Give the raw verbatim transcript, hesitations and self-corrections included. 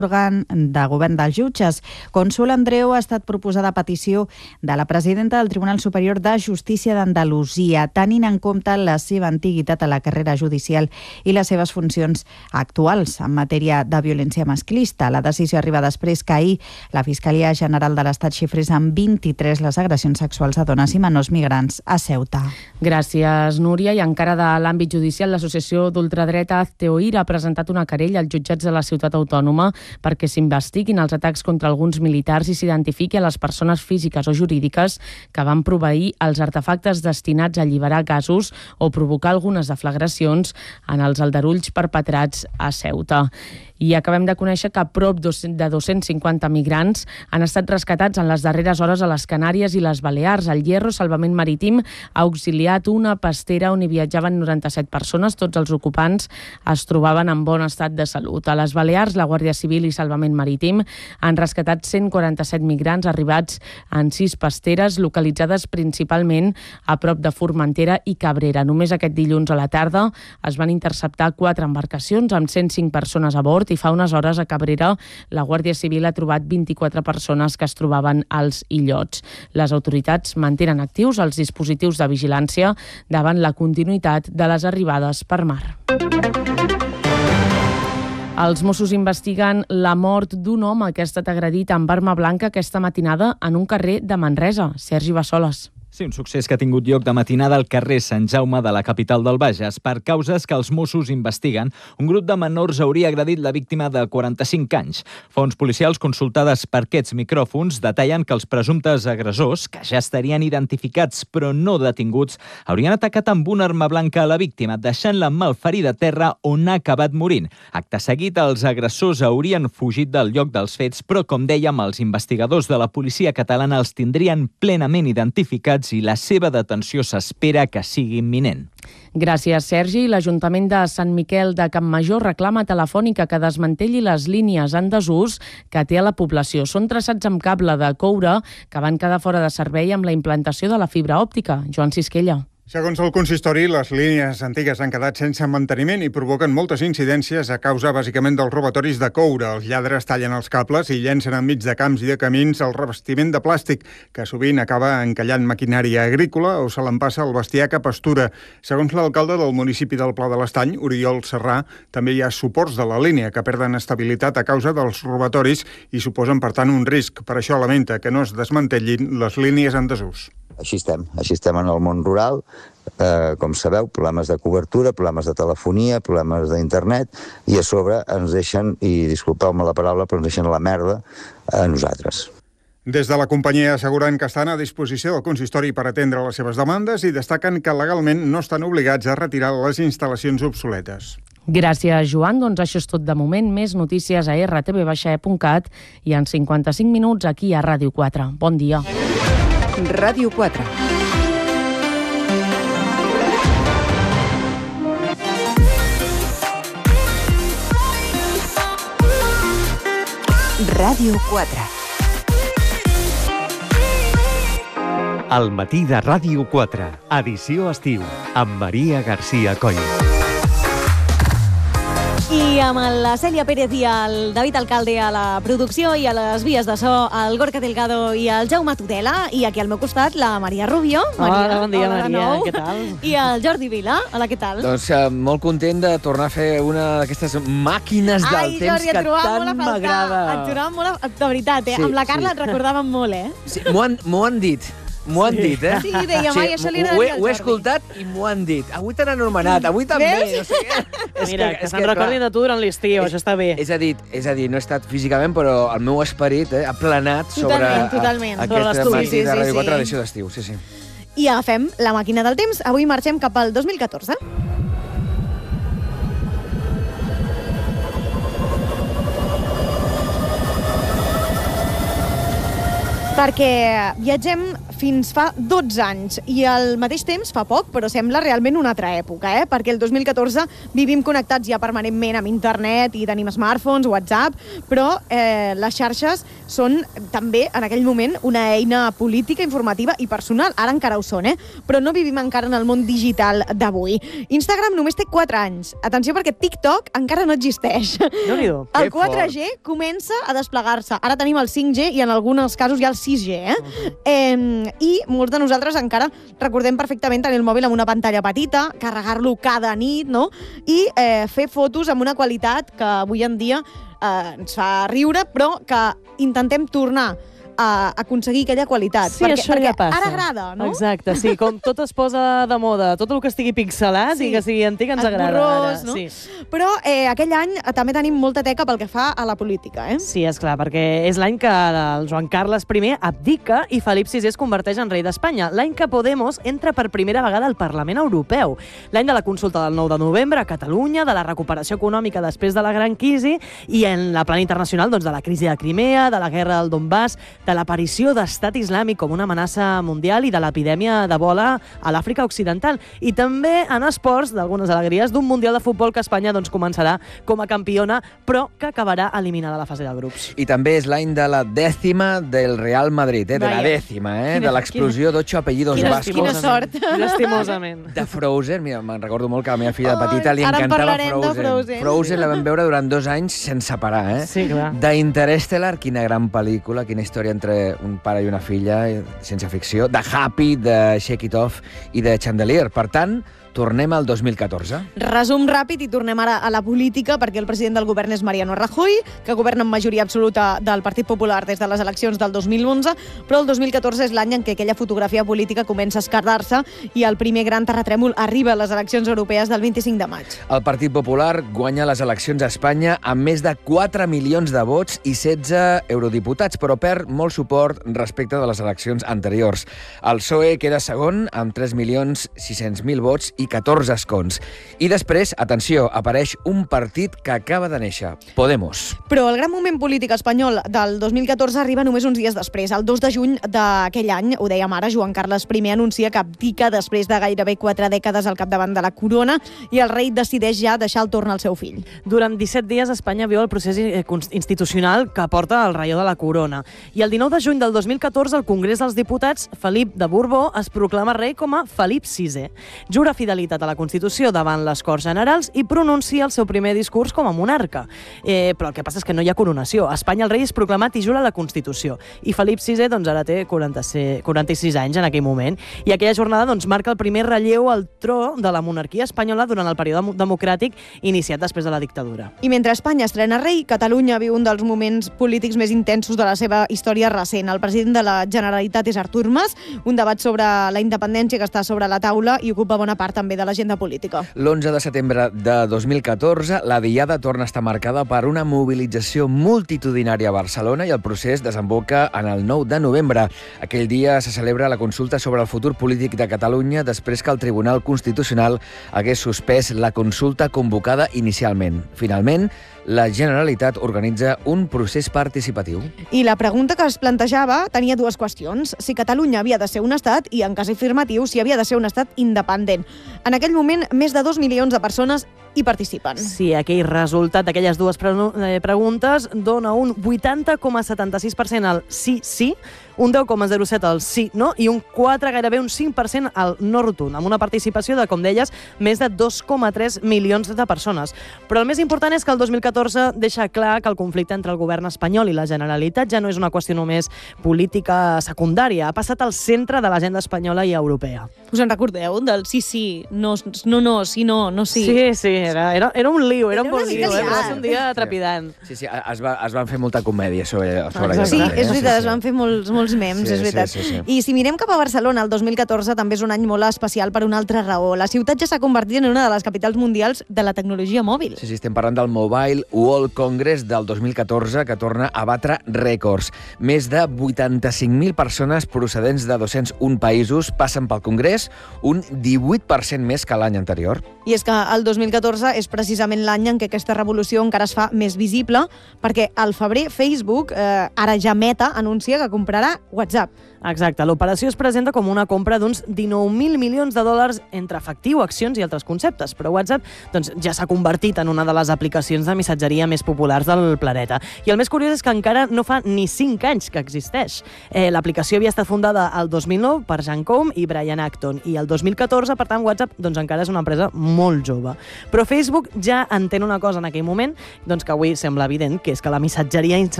òrgan de govern dels jutges. Consol Andreu ha estat proposada a petició de la presidenta del Tribunal Superior de Justícia d'Andalusia, tenint en compte la seva antiguitat a la carrera judicial i les seves funcions actuals en matèria de violència masclista. La decisió arriba després que ahir la Fiscalia General de l'Estat xifrés en vint-i-tres les agressions sexuals a dones i menors migrants a Ceuta. Gràcies, Núria. I encara de l'àmbit judicial, l'associació d'ultradreta Hazte Oír ha presentat una querella als jutjats de la ciutat autònoma perquè s'investiguin els atacs contra alguns militars i s'identifiqui a les persones físiques o jurídiques que van proveir els artefactes destinats a alliberar gasos o provocar algunes deflagracions en els aldarulls perpetrats a Ceuta. I acabem de conèixer que prop de dos-cents cinquanta migrants han estat rescatats en les darreres hores a les Canàries i les Balears. El Hierro Salvament Marítim ha auxiliat una pastera on hi viatjaven noranta-set persones. Tots els ocupants es trobaven en bon estat de salut. A les Balears, la Guàrdia Civil i Salvament Marítim han rescatat cent quaranta-set migrants arribats en sis pasteres localitzades principalment a prop de Formentera i Cabrera. Només aquest dilluns a la tarda es van interceptar quatre embarcacions amb cent cinc persones a bord i fa unes hores a Cabrera la Guàrdia Civil ha trobat vint-i-quatre persones que es trobaven als illots. Les autoritats mantenen actius els dispositius de vigilància davant la continuïtat de les arribades per mar. Els Mossos investiguen la mort d'un home que ha estat agredit amb arma blanca aquesta matinada en un carrer de Manresa. Sergi Bassoles. Sí, un succés que ha tingut lloc de matinada al carrer Sant Jaume de la capital del Bages. Per causes que els Mossos investiguen, un grup de menors hauria agredit la víctima de quaranta-cinc anys. Fonts policials consultades per aquests micròfons detallen que els presumptes agressors, que ja estarien identificats però no detinguts, haurien atacat amb una arma blanca a la víctima, deixant-la malferida a terra on ha acabat morint. Acte seguit, els agressors haurien fugit del lloc dels fets, però, com dèiem, els investigadors de la policia catalana els tindrien plenament identificats i la seva detenció s'espera que sigui imminent. Gràcies, Sergi. L'Ajuntament de Sant Miquel de Campmajor reclama a Telefònica que desmantelli les línies en desús que té a la població. Són traçats amb cable de coure que van quedar fora de servei amb la implantació de la fibra òptica. Joan Sisquella. Segons el consistori, les línies antigues han quedat sense manteniment i provoquen moltes incidències a causa bàsicament dels robatoris de coure. Els lladres tallen els cables i llencen enmig de camps i de camins el revestiment de plàstic, que sovint acaba encallant maquinària agrícola o se l'empassa el bestiar que pastura. Segons l'alcalde del municipi del Pla de l'Estany, Oriol Serrà, també hi ha suports de la línia que perden estabilitat a causa dels robatoris i suposen, per tant, un risc. Per això lamenta que no es desmantellin les línies en desús. Així estem, així estem en el món rural, eh, com sabeu, problemes de cobertura, problemes de telefonia, problemes d'internet, i a sobre ens deixen, i disculpeu-me la paraula, però ens deixen la merda a nosaltres. Des de la companyia asseguren que estan a disposició del consistori per atendre les seves demandes i destaquen que legalment no estan obligats a retirar les instal·lacions obsoletes. Gràcies, Joan. Doncs això és tot de moment. Més notícies a erre te ve baixa e punt cat i en cinquanta-cinc minuts aquí a Ràdio quatre. Bon dia. Ràdio quatre. Ràdio quatre. Al matí de Ràdio quatre, edició estiu, amb Maria García Coll. I amb la Cèlia Pérez i el David Alcalde a la producció i a les vies de so, el Gorka Delgado i el Jaume Tudela, i aquí al meu costat la Maria Rubio. Maria, hola, bon dia, hola, Maria, què tal? I el Jordi Vila, hola, què tal? Doncs uh, molt content de tornar a fer una d'aquestes màquines del Ai, temps Jordi, que tant m'agrada. Et trobàvem molt a faltar, de veritat, eh? Sí, amb la Carla sí. et recordàvem molt, eh? Sí, m'ho han, m'ho han dit. M'ho han dit, eh? Sí, dèiem, ai, això li agradaria ho he, al ho he Jordi. escoltat i m'ho han dit. Avui te n'han anomenat, avui també. Veus? No sé què. És Mira, que, que se'n recordin de tu durant l'estiu, això està bé. És a dir, és a dir, no he estat físicament, però el meu esperit eh, ha planat sobre Totalment, totalment. a, aquest Sobre matí sí, sí, de Ràdio sí, quatre, sí. edició d'estiu. Sí, sí. I agafem la màquina del temps. Avui marxem cap al dos mil catorze. Perquè viatgem fins fa dotze anys. I al mateix temps, fa poc, però sembla realment una altra època, eh? Perquè el dos mil catorze vivim connectats ja permanentment amb internet i tenim smartphones, WhatsApp, però eh, les xarxes són també, en aquell moment, una eina política, informativa i personal. Ara encara ho són, eh? Però no vivim encara en el món digital d'avui. Instagram només té quatre anys. Atenció, perquè TikTok encara no existeix. Déu-n'hi-do. El quatre G comença a desplegar-se. Ara tenim el cinc G i en alguns casos hi ha el sis G, eh? Uh-huh. eh I molts de nosaltres encara recordem perfectament tenir el mòbil amb una pantalla petita, carregar-lo cada nit, no? I eh, fer fotos amb una qualitat que avui en dia eh, ens fa riure, però que intentem tornar a aconseguir aquella qualitat. Sí, perquè, això perquè ja passa. Ara agrada, no? Exacte, sí, com tot es posa de moda, tot el que estigui pixelat sí. i que sigui antic ens agrada. Borrós, ara. no? Sí. Però eh, aquell any també tenim molta teca pel que fa a la política, eh? Sí, esclar, perquè és l'any que el Joan Carles I abdica i Felip sisè es converteix en rei d'Espanya. L'any que Podemos entra per primera vegada al Parlament Europeu. L'any de la consulta del nou de novembre a Catalunya, de la recuperació econòmica després de la Gran Crisi i en la plana internacional doncs, de la crisi de Crimea, de la guerra del Donbass, de l'aparició d'estat islàmic com una amenaça mundial i de l'epidèmia d'Ebola a l'Àfrica Occidental. I també en esports, d'algunes alegries, d'un Mundial de Futbol que Espanya doncs, començarà com a campiona, però que acabarà eliminada a la fase de grups. I també és l'any de la dècima del Real Madrid, eh? de la dècima, eh? Quina, de l'explosió d'ocho apellidos quina, vascos. Quina sort. Lastimosament. De Frozen, mira, me'n recordo molt que a la meva filla de petita li Ara en encantava parlarem de Frozen. Frozen. Frozen la vam veure durant dos anys sense parar, eh? Sí, clar. D'Interstellar, quina gran pel·lícula, quina història entre un pare i una filla, ciència ficció, de Happy, de Shake It Off i de Chandelier. Per tant, tornem al dos mil catorze. Resum ràpid i tornem ara a la política, perquè el president del govern és Mariano Rajoy, que governa amb majoria absoluta del Partit Popular des de les eleccions del dos mil onze, però el dos mil catorze és l'any en què aquella fotografia política comença a esquerdar-se i el primer gran terratrèmol arriba a les eleccions europees del vint-i-cinc de maig. El Partit Popular guanya les eleccions a Espanya amb més de quatre milions de vots i setze eurodiputats, però perd molt suport respecte de les eleccions anteriors. El P S O E queda segon amb tres milions sis-cents mil vots i catorze escons. I després, atenció, apareix un partit que acaba de néixer, Podemos. Però el gran moment polític espanyol del dos mil catorze arriba només uns dies després. El dos de juny d'aquell any, ho dèiem ara, Joan Carles I anuncia que abdica després de gairebé quatre dècades al capdavant de la corona i el rei decideix ja deixar el torn al seu fill. Durant disset dies Espanya viu el procés institucional que porta el reió de la corona. I el dinou de juny del dos mil catorze, al Congrés dels Diputats, Felip de Borbó es proclama rei com a Felip sisè. Jura fidelitat a la Constitució davant les Corts Generals i pronuncia el seu primer discurs com a monarca. Eh, però el que passa és que no hi ha coronació. A Espanya el rei és proclamat i jura la Constitució. I Felip sisè doncs, ara té quaranta-sis anys en aquell moment. I aquella jornada doncs, marca el primer relleu al tro de la monarquia espanyola durant el període democràtic iniciat després de la dictadura. I mentre Espanya estrena rei, Catalunya viu un dels moments polítics més intensos de la seva història recent. El president de la Generalitat és Artur Mas, un debat sobre la independència que està sobre la taula i ocupa bona part també de l'agenda política. L'onze de setembre de dos mil catorze, la diada torna a estar marcada per una mobilització multitudinària a Barcelona i el procés desemboca en el nou de novembre. Aquell dia se celebra la consulta sobre el futur polític de Catalunya després que el Tribunal Constitucional hagués suspès la consulta convocada inicialment. Finalment, la Generalitat organitza un procés participatiu. I la pregunta que es plantejava tenia dues qüestions. Si Catalunya havia de ser un estat i, en cas afirmatiu, si havia de ser un estat independent. En aquell moment, més de dos milions de persones hi participen. Sí, aquell resultat d'aquelles dues pre eh, preguntes dona un vuitanta coma setanta-sis per cent al sí, sí, un deu coma zero set al sí, no, i un quatre, gairebé un cinc per cent al no rotund, amb una participació de, com deies, més de dos coma tres milions de persones. Però el més important és que el dos mil catorze deixa clar que el conflicte entre el govern espanyol i la Generalitat ja no és una qüestió només política secundària, ha passat al centre de l'agenda espanyola i europea. Us en recordeu del sí, sí, no, no, no, sí, no, no, sí? Sí, sí, era, era, era un lío, era, era un bon lío, eh? Va ser un dia trepidant. Sí, sí, es, va, es van fer molta comèdia sobre, sobre allò. Sí, és veritat, sí, sí. es van fer molts, molts memes, sí, és veritat. Sí, sí, sí. I si mirem cap a Barcelona, el dos mil catorze també és un any molt especial per una altra raó. La ciutat ja s'ha convertit en una de les capitals mundials de la tecnologia mòbil. Sí, sí, estem parlant del Mobile World Congress del dos mil catorze, que torna a batre rècords. Més de vuitanta-cinc mil persones procedents de dos-cents un països passen pel Congrés, un divuit per cent més que l'any anterior. I és que el dos mil catorze és precisament l'any en què aquesta revolució encara es fa més visible, perquè al febrer Facebook, eh, ara ja Meta, anuncia que comprarà WhatsApp. Exacte, l'operació es presenta com una compra d'uns dinou mil milions de dòlars entre efectiu, accions i altres conceptes, però WhatsApp doncs, ja s'ha convertit en una de les aplicacions de missatgeria més populars del planeta. I el més curiós és que encara no fa ni cinc anys que existeix. Eh, l'aplicació havia estat fundada el dos mil nou per Jan Koum i Brian Acton, i el dos mil catorze, per tant, WhatsApp doncs, encara és una empresa molt jove. Però Facebook ja entén una cosa en aquell moment doncs, que avui sembla evident, que és que la missatgeria